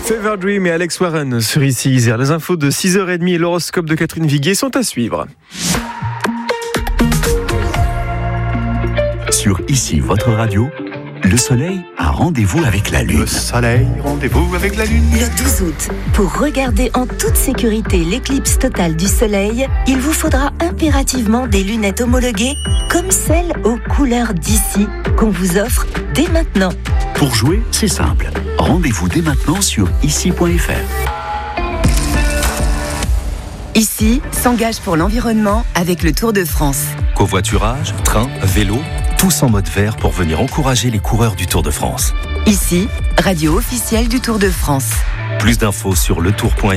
Fever Dream et Alex Warren sur Ici Isère. Les infos de 6h30 et l'horoscope de Catherine Viguier sont à suivre. Sur Ici, votre radio, le soleil a rendez-vous avec la lune. Le soleil, rendez-vous avec la lune. Le 12 août, pour regarder en toute sécurité l'éclipse totale du soleil, il vous faudra impérativement des lunettes homologuées comme celles aux couleurs d'Ici qu'on vous offre dès maintenant. Pour jouer, c'est simple. Rendez-vous dès maintenant sur ici.fr. Ici s'engage pour l'environnement avec le Tour de France. Covoiturage, train, vélo, tous en mode vert pour venir encourager les coureurs du Tour de France. Ici, radio officielle du Tour de France. Plus d'infos sur letour.fr.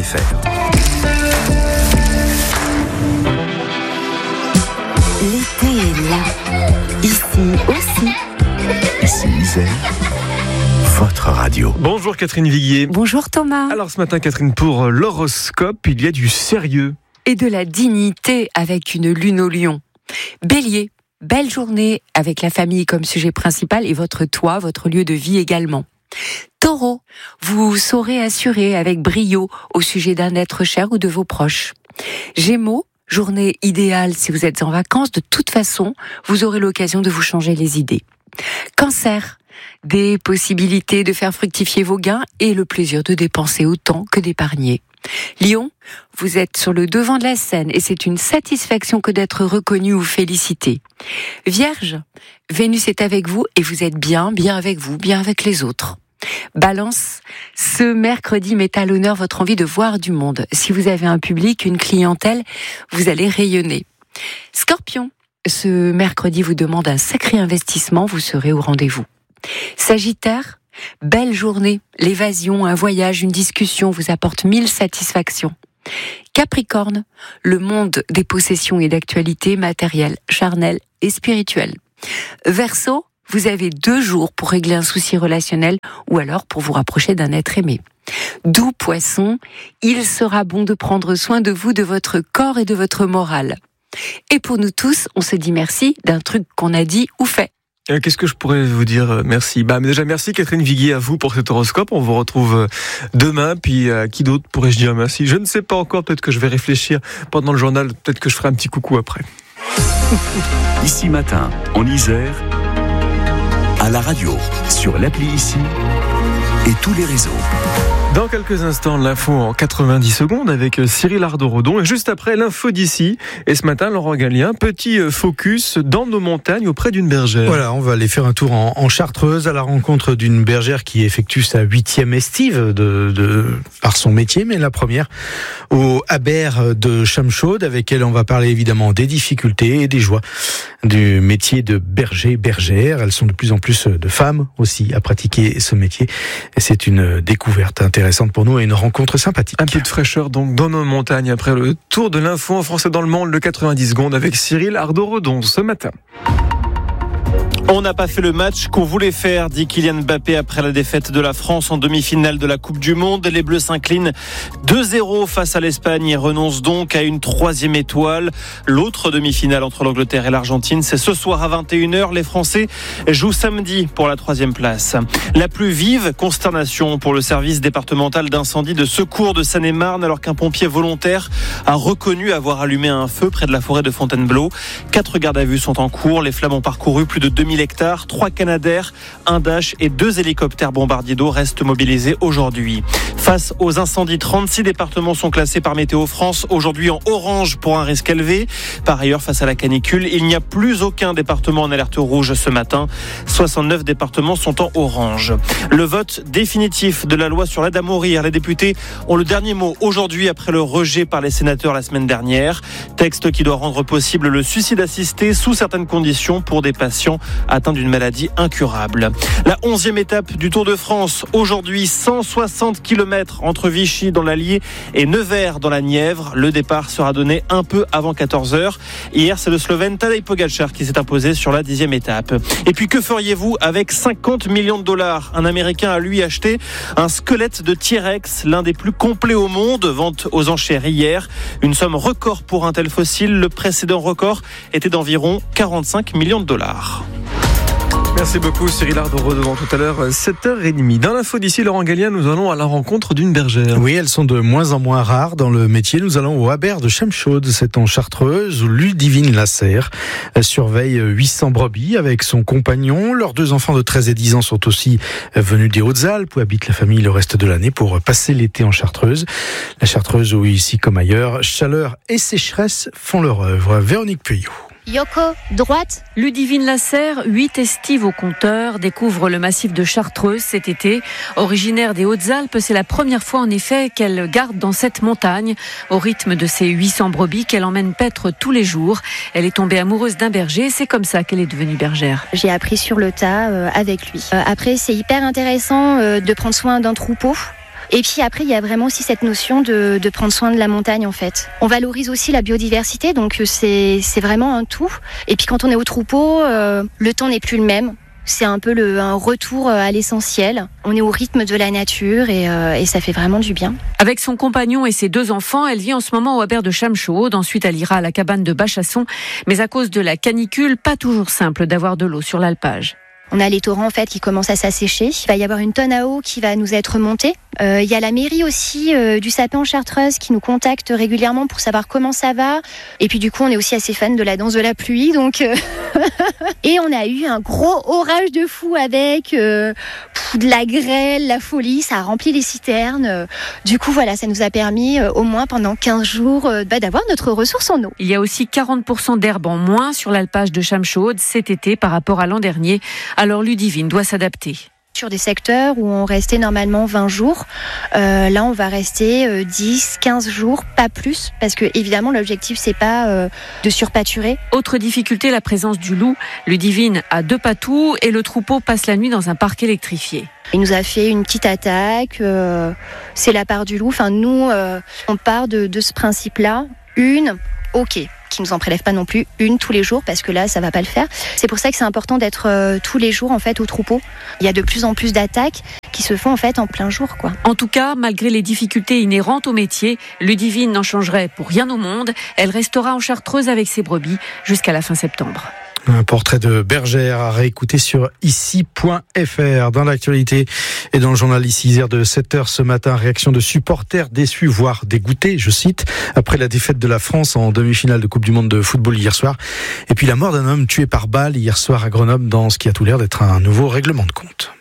L'été est là. Ici aussi. Ici Isère, votre radio. Bonjour Catherine Viguier. Bonjour Thomas. Alors ce matin Catherine, pour l'horoscope, il y a du sérieux. Et de la dignité avec une lune au lion. Bélier, belle journée avec la famille comme sujet principal et votre toit, votre lieu de vie également. Taureau, vous saurez assurer avec brio au sujet d'un être cher ou de vos proches. Gémeaux, journée idéale si vous êtes en vacances. De toute façon, vous aurez l'occasion de vous changer les idées. Cancer, des possibilités de faire fructifier vos gains et le plaisir de dépenser autant que d'épargner. Lion, vous êtes sur le devant de la scène et c'est une satisfaction que d'être reconnu ou félicité. Vierge, Vénus est avec vous et vous êtes bien avec vous, bien avec les autres. Balance, ce mercredi met à l'honneur votre envie de voir du monde. Si vous avez un public, une clientèle, vous allez rayonner. Scorpion, ce mercredi vous demande un sacré investissement, vous serez au rendez-vous. Sagittaire, belle journée, l'évasion, un voyage, une discussion vous apporte 1000 satisfactions. Capricorne, le monde des possessions et d'actualités matérielles, charnelles et spirituelles. Verseau, vous avez 2 jours pour régler un souci relationnel ou alors pour vous rapprocher d'un être aimé. Doux Poisson, il sera bon de prendre soin de vous, de votre corps et de votre morale. Et pour nous tous, on se dit merci d'un truc qu'on a dit ou fait. Qu'est-ce que je pourrais vous dire merci? Déjà merci Catherine Viguier à vous pour cet horoscope. On vous retrouve demain. Puis à qui d'autre pourrais-je dire merci? Je ne sais pas encore. Peut-être que je vais réfléchir pendant le journal. Peut-être que je ferai un petit coucou après. Ici matin, en Isère, à la radio, sur l'appli Ici et tous les réseaux. Dans quelques instants, l'info en 90 secondes avec Cyril Ardo-Rodon. Et juste après, l'info d'ici. Et ce matin, Laurent Gallien, petit focus dans nos montagnes auprès d'une bergère. Voilà, on va aller faire un tour en Chartreuse à la rencontre d'une bergère qui effectue sa 8e estive par son métier, mais la première au Aber de Chamchaude, avec elle on va parler évidemment des difficultés et des joies du métier de berger-bergère. Elles sont de plus en plus de femmes aussi à pratiquer ce métier. Et c'est une découverte intéressante pour nous et une rencontre sympathique. Un peu de fraîcheur donc dans nos montagnes après le tour de l'info en français dans le monde, le 90 secondes avec Cyril Ardo-Rodon ce matin. On n'a pas fait le match qu'on voulait faire, dit Kylian Mbappé après la défaite de la France en demi-finale de la Coupe du Monde. Les Bleus s'inclinent 2-0 face à l'Espagne et renoncent donc à une 3e étoile. L'autre demi-finale entre l'Angleterre et l'Argentine, c'est ce soir à 21h. Les Français jouent samedi pour la 3e place. La plus vive consternation pour le service départemental d'incendie de secours de Seine-et-Marne alors qu'un pompier volontaire a reconnu avoir allumé un feu près de la forêt de Fontainebleau. 4 gardes à vue sont en cours. Les flammes ont parcouru plus de 2000 hectares, 3 Canadair, un Dash et 2 hélicoptères bombardiers d'eau restent mobilisés aujourd'hui. Face aux incendies, 36 départements sont classés par Météo France aujourd'hui en orange pour un risque élevé. Par ailleurs, face à la canicule, il n'y a plus aucun département en alerte rouge ce matin. 69 départements sont en orange. Le vote définitif de la loi sur l'aide à mourir. Les députés ont le dernier mot aujourd'hui après le rejet par les sénateurs la semaine dernière. Texte qui doit rendre possible le suicide assisté sous certaines conditions pour des patients atteint d'une maladie incurable. La 11e étape du Tour de France. Aujourd'hui, 160 km entre Vichy dans l'Allier et Nevers dans la Nièvre. Le départ sera donné un peu avant 14h. Hier, c'est le Slovène Tadej Pogačar qui s'est imposé sur la 10e étape. Et puis, que feriez-vous avec 50 millions de dollars? Un Américain a lui acheté un squelette de T-Rex, l'un des plus complets au monde, vente aux enchères hier. Une somme record pour un tel fossile. Le précédent record était d'environ 45 millions de dollars. Merci beaucoup Cyril Ardoro devant tout à l'heure 7h30. Dans l'info d'ici Laurent Gallien, nous allons à la rencontre d'une bergère. Oui, elles sont de moins en moins rares dans le métier. Nous allons au Habert de Chamchaude, c'est en Chartreuse, où Ludivine Lasserre surveille 800 brebis avec son compagnon. Leurs 2 enfants de 13 et 10 ans sont aussi venus des Hautes-Alpes où habite la famille le reste de l'année pour passer l'été en Chartreuse. La Chartreuse où ici comme ailleurs, chaleur et sécheresse font leur œuvre. Véronique Pueyo. Yoko, droite. Ludivine Lasserre, 8 estives au compteur, découvre le massif de Chartreuse cet été. Originaire des Hautes-Alpes, c'est la première fois en effet qu'elle garde dans cette montagne. Au rythme de ses 800 brebis qu'elle emmène paître tous les jours. Elle est tombée amoureuse d'un berger, c'est comme ça qu'elle est devenue bergère. J'ai appris sur le tas avec lui. Après, c'est hyper intéressant de prendre soin d'un troupeau. Et puis après, il y a vraiment aussi cette notion de prendre soin de la montagne en fait. On valorise aussi la biodiversité, donc c'est vraiment un tout. Et puis quand on est au troupeau, le temps n'est plus le même. C'est un peu un retour à l'essentiel. On est au rythme de la nature et ça fait vraiment du bien. Avec son compagnon et ses 2 enfants, elle vit en ce moment au Habert de Chamchaude. Ensuite, elle ira à la cabane de Bachasson. Mais à cause de la canicule, pas toujours simple d'avoir de l'eau sur l'alpage. On a les torrents en fait qui commencent à s'assécher. Il va y avoir une tonne à eau qui va nous être montée. Il y a la mairie aussi du Sapin en Chartreuse qui nous contacte régulièrement pour savoir comment ça va. Et puis du coup, on est aussi assez fan de la danse de la pluie. Donc et on a eu un gros orage de fou avec de la grêle, la folie. Ça a rempli les citernes. Du coup, voilà, ça nous a permis au moins pendant 15 jours d'avoir notre ressource en eau. Il y a aussi 40% d'herbe en moins sur l'alpage de Chamchaude cet été par rapport à l'an dernier. Alors Ludivine doit s'adapter. Sur des secteurs où on restait normalement 20 jours, là on va rester 10, 15 jours, pas plus, parce que évidemment l'objectif c'est pas de surpâturer. Autre difficulté, la présence du loup. Ludivine a 2 patous et le troupeau passe la nuit dans un parc électrifié. Il nous a fait une petite attaque, c'est la part du loup. Enfin nous, on part de ce principe-là. Ok, qui nous en prélève pas non plus une tous les jours parce que là ça va pas le faire. C'est pour ça que c'est important d'être tous les jours en fait au troupeau. Il y a de plus en plus d'attaques qui se font en fait en plein jour quoi. En tout cas, malgré les difficultés inhérentes au métier, Ludivine n'en changerait pour rien au monde. Elle restera en Chartreuse avec ses brebis jusqu'à la fin septembre. Un portrait de bergère à réécouter sur ici.fr. Dans l'actualité et dans le journal Ici Isère de 7h ce matin, réaction de supporters déçus, voire dégoûtés, je cite, après la défaite de la France en demi-finale de Coupe du Monde de football hier soir. Et puis la mort d'un homme tué par balle hier soir à Grenoble dans ce qui a tout l'air d'être un nouveau règlement de compte.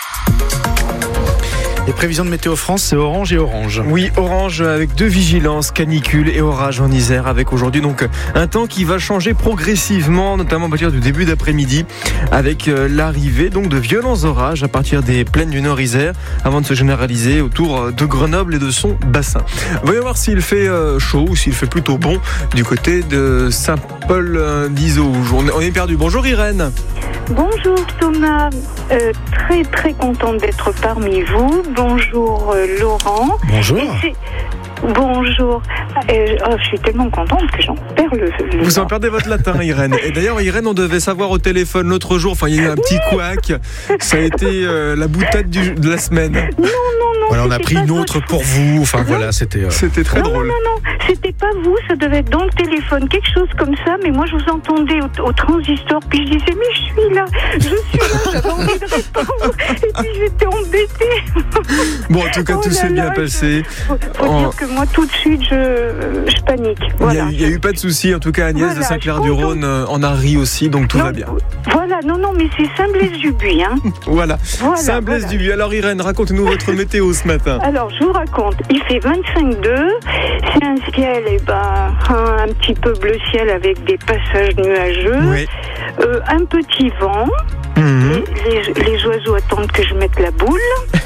Les prévisions de Météo France, c'est orange et orange. Oui, orange avec 2 vigilances, canicule et orage en Isère, avec aujourd'hui donc un temps qui va changer progressivement, notamment à partir du début d'après-midi, avec l'arrivée donc de violents orages à partir des plaines du Nord Isère, avant de se généraliser autour de Grenoble et de son bassin. On va y voir s'il fait chaud ou s'il fait plutôt bon du côté de Saint-Paul-d'Isaux. On est perdu. Bonjour Irène. Bonjour Thomas, très très contente d'être parmi vous. Bonjour Laurent. Bonjour. Bonjour. Je suis tellement contente que j'en perds le Vous en perdez votre latin, Irène. Et d'ailleurs, Irène, on devait savoir au téléphone l'autre jour, il y a eu un petit couac. Ça a été la boutade de la semaine. Non. Voilà, on a pris une autre pour vous. Enfin voilà, c'était très drôle. Non, c'était pas vous, ça devait être dans le téléphone, quelque chose comme ça. Mais moi, je vous entendais au transistor, puis je disais, mais je suis là, j'avais envie de répondre. Et puis j'étais embêtée. Bon, en tout cas, tout s'est bien passé. Faut dire que moi, tout de suite, je panique. Voilà. Il n'y a eu pas de souci. En tout cas, Agnès de Saint-Clair-du-Rhône en a ri aussi, donc tout va bien. Voilà, non, mais c'est Saint-Blaise-du-Buis. Hein. Voilà. Saint-Blaise-du-Buis. Alors, Irène, racontez-nous votre météo ce matin. Alors, je vous raconte. Il fait 25,2. C'est un ciel, un petit peu bleu ciel avec des passages nuageux. Oui. Un petit vent. Les oiseaux attendent que je mette la boule.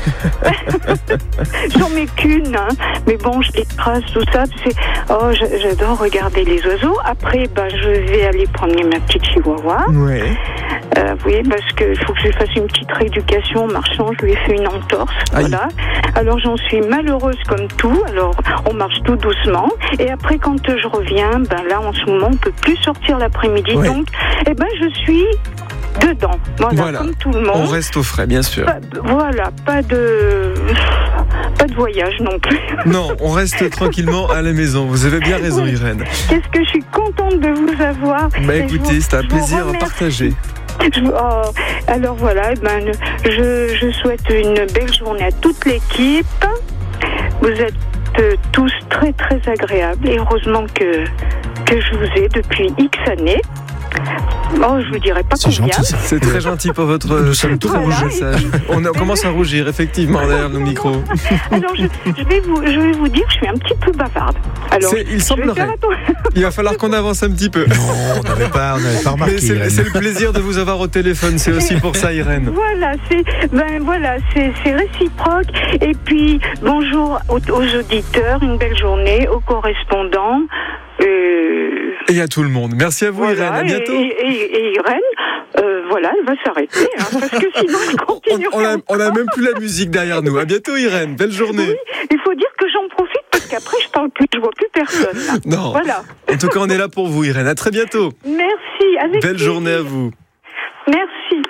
J'en mets qu'une, hein. Mais bon, je les trace, tout ça. J'adore regarder les oiseaux. Après, je vais aller promener ma petite chihuahua. Oui. Oui, parce qu'il faut que je fasse une petite rééducation en marchant. Je lui ai fait une entorse. Aïe. Voilà. Alors, j'en suis malheureuse comme tout. Alors, on marche tout doucement. Et après, quand je reviens, là, en ce moment, on peut plus sortir l'après-midi. Oui. Donc, je suis dedans. Voilà, comme tout le monde. On reste au frais, bien sûr. Pas de voyage non plus. Non, on reste tranquillement à la maison. Vous avez bien raison, Irène. Qu'est-ce que je suis contente de vous avoir. Écoutez, c'est un plaisir partagé. Alors voilà, je souhaite une belle journée à toute l'équipe. Vous êtes tous très très agréables et heureusement que je vous ai depuis X années. Je vous dirai pas combien. Gentil, c'est très gentil pour votre message. On commence à rougir effectivement derrière le micro. Alors je vais vous dire, je suis un petit peu bavarde. Alors il semblerait. Il va falloir qu'on avance un petit peu. Non, on n'avait pas remarqué. Mais c'est le plaisir de vous avoir au téléphone. C'est aussi pour ça, Irène. Voilà, c'est réciproque. Et puis bonjour aux auditeurs, une belle journée, aux correspondants. Et à tout le monde. Merci à vous, voilà, Irène. À bientôt. Et Irène, elle va s'arrêter, parce que sinon elle continue. On a même plus la musique derrière nous. À bientôt, Irène. Belle journée. Oui, il faut dire que j'en profite parce qu'après je parle plus, je vois plus personne. Là. Non. Voilà. En tout cas, on est là pour vous, Irène. À très bientôt. Merci. Avec belle journée à vous. Merci.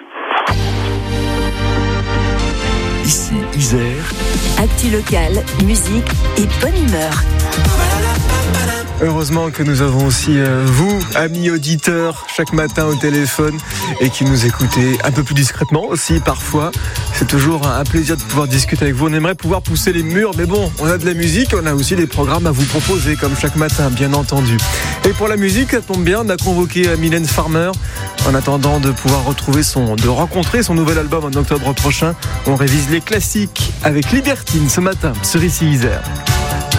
Ici, Isère. Actu locale, musique et bonne humeur. Heureusement que nous avons aussi vous, amis auditeurs, chaque matin au téléphone et qui nous écoutez un peu plus discrètement aussi parfois. C'est toujours un plaisir de pouvoir discuter avec vous. On aimerait pouvoir pousser les murs, mais bon, on a de la musique, on a aussi des programmes à vous proposer comme chaque matin, bien entendu. Et pour la musique, ça tombe bien, on a convoqué Mylène Farmer en attendant de pouvoir de rencontrer son nouvel album en octobre prochain. On révise les classiques avec Libertine ce matin sur Ici Isère.